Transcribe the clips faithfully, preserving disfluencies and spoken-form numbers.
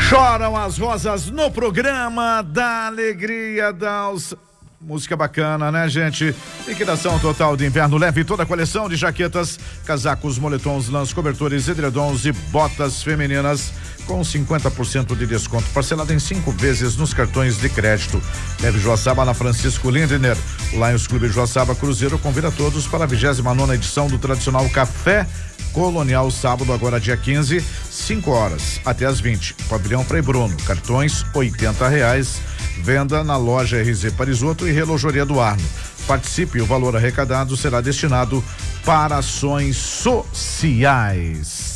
Choram as rosas no programa da alegria da... Música bacana, né, gente? Liquidação total de inverno. Leve toda a coleção de jaquetas, casacos, moletons, lãs, cobertores, edredons e botas femininas com cinquenta por cento de desconto, parcelado em cinco vezes nos cartões de crédito. Leve Joaçaba na Francisco Lindner. O Lions Clube Joaçaba Cruzeiro convida todos para a vigésima nona edição do tradicional Café Colonial, sábado, agora dia quinze, cinco horas até as vinte. Pavilhão Frei Bruno, cartões oitenta reais. Venda na loja R Z Parisotto e Relojoaria do Arno. Participe, o valor arrecadado será destinado para ações sociais.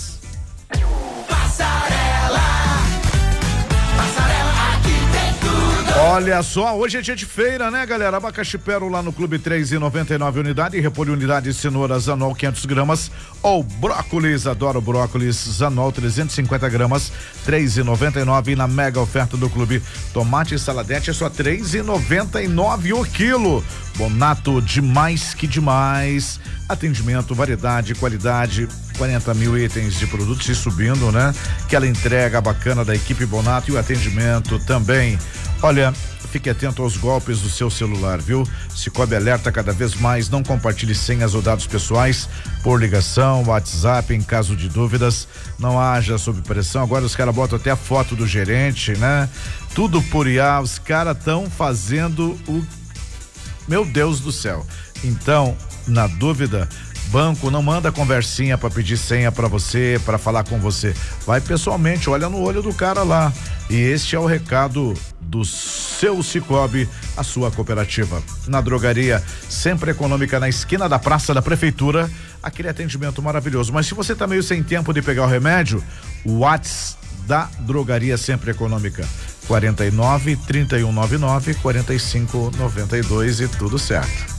Olha só, hoje é dia de feira, né, galera? Abacaxi pérola no Clube três e noventa e nove unidade, repolho unidade de cenoura Zanol quinhentas gramas, ou brócolis, adoro brócolis, Zanol trezentos e cinquenta gramas, três e noventa e nove na mega oferta do Clube. Tomate e saladete é só três e noventa e nove o quilo. Bonato, demais que demais. Atendimento, variedade, qualidade, quarenta mil itens de produtos e subindo, né? Aquela entrega bacana da equipe Bonato e o atendimento também. Olha, fique atento aos golpes do seu celular, viu? Cicobi alerta cada vez mais, não compartilhe senhas ou dados pessoais por ligação, WhatsApp, em caso de dúvidas, não haja sob pressão. Agora os caras botam até a foto do gerente, né? Tudo por I A, os caras estão fazendo o... Meu Deus do céu. Então, na dúvida, banco não manda conversinha para pedir senha para você, para falar com você. Vai pessoalmente, olha no olho do cara lá. E este é o recado do seu Cicobi, a sua cooperativa. Na drogaria, sempre econômica, na esquina da Praça da Prefeitura, aquele atendimento maravilhoso. Mas se você tá meio sem tempo de pegar o remédio, o WhatsApp da drogaria sempre econômica, quarenta e nove, trinta e um noventa e nove, quarenta e cinco, noventa e dois e tudo certo.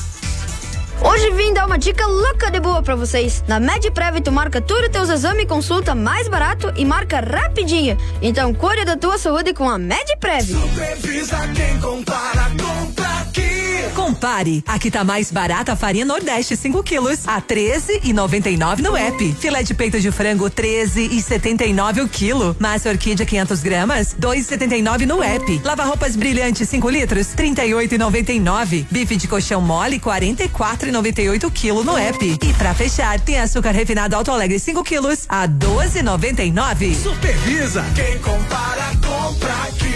Hoje vim dar uma dica louca de boa pra vocês. Na MedPrev tu marca tudo teus exames e consulta mais barato e marca rapidinho. Então cuide da tua saúde com a MedPrev. Supervisa quem compara, compra aqui. Compare, aqui tá mais barata a farinha Nordeste cinco quilos a treze e noventa e nove no app. Filé de peito de frango treze e setenta e nove o quilo. Massa orquídea quinhentas gramas dois e setenta e nove no app. Lava roupas brilhante cinco litros trinta e oito e noventa e nove. Bife de colchão mole quarenta e quatro e noventa e oito quilo no app. E pra fechar tem açúcar refinado Alto Alegre cinco quilos a doze e noventa e nove. Supervisa quem compara, compra aqui.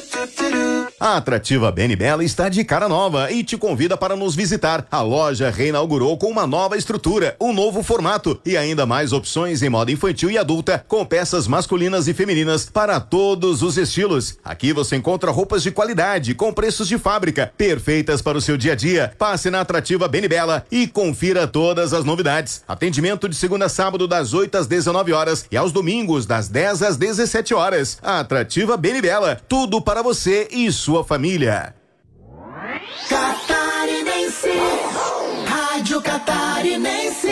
A Atrativa Bem e Bela está de cara nova e te convida para nos visitar. A loja reinaugurou com uma nova estrutura, um novo formato e ainda mais opções em moda infantil e adulta, com peças masculinas e femininas para todos os estilos. Aqui você encontra roupas de qualidade, com preços de fábrica, perfeitas para o seu dia a dia. Passe na Atrativa Bem e Bela e confira todas as novidades. Atendimento de segunda a sábado das oito às dezenove horas e aos domingos das dez às dezessete horas. A Atrativa Bem e Bela, tudo para você e sua família. Catarinense, Rádio Catarinense.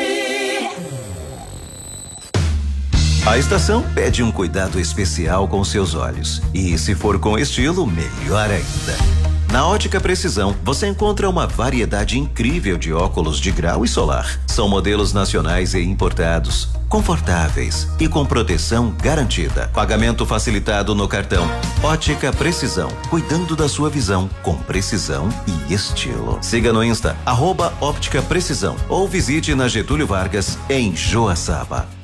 A estação pede um cuidado especial com seus olhos. E se for com estilo, melhor ainda. Na Ótica Precisão, você encontra uma variedade incrível de óculos de grau e solar. São modelos nacionais e importados, confortáveis e com proteção garantida. Pagamento facilitado no cartão. Ótica Precisão, cuidando da sua visão com precisão e estilo. Siga no Insta, arroba Óptica Precisão, ou visite na Getúlio Vargas, em Joaçaba.